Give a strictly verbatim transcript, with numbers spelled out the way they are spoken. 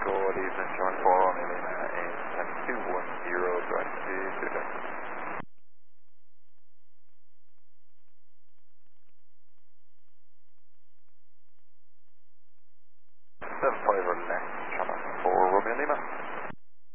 Good evening, John four Romeo Lima in ten two one zero, direct to Suda. seven five or less, channel four Romeo Lima.